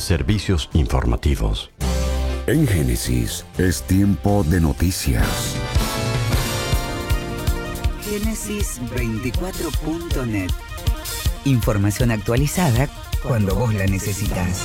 Servicios informativos. En Génesis es tiempo de noticias. Génesis24.net. Información actualizada cuando vos la necesitas.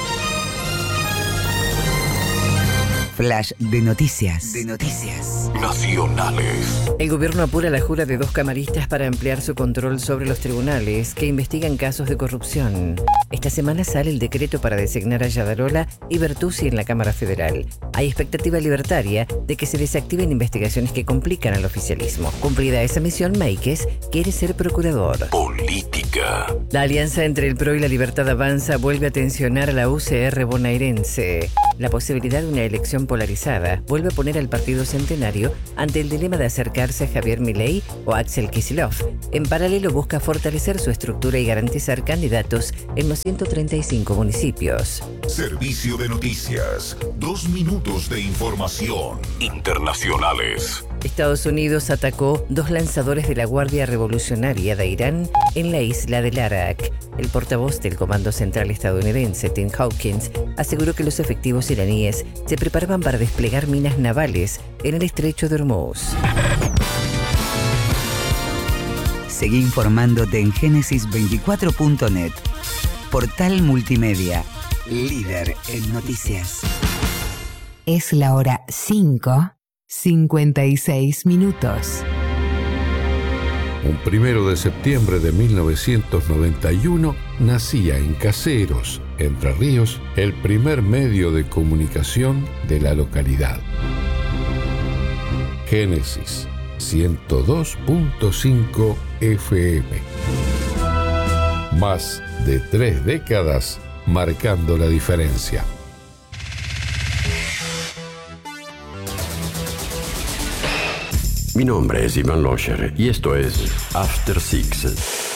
Flash de noticias. Nacionales. El gobierno apura la jura de 2 camaristas para ampliar su control sobre los tribunales que investigan casos de corrupción. Esta semana sale el decreto para designar a Yadarola y Bertuzzi en la Cámara Federal. Hay expectativa libertaria de que se desactiven investigaciones que complican al oficialismo. Cumplida esa misión, Máiquez quiere ser procurador. Política. La alianza entre el PRO y la Libertad Avanza vuelve a tensionar a la UCR bonaerense. La posibilidad de una elección polarizada vuelve a poner al partido centenario ante el dilema de acercarse a Javier Milei o Axel Kicillof. En paralelo busca fortalecer su estructura y garantizar candidatos en los 135 municipios. Servicio de noticias. 2 minutos de información. Internacionales. Estados Unidos atacó 2 lanzadores de la Guardia Revolucionaria de Irán en la isla de Larak. El portavoz del Comando Central estadounidense, Tim Hawkins, aseguró que los efectivos iraníes se preparaban para desplegar minas navales en el estrecho de Hormuz. Seguí informándote en Génesis24.net. Portal multimedia, líder en noticias. Es la hora 5:56. Un 1 de septiembre de 1991 nacía en Caseros, Entre Ríos, el primer medio de comunicación de la localidad. Génesis 102.5 FM. Más de 3 décadas marcando la diferencia. Mi nombre es Iván Locher y esto es After Six.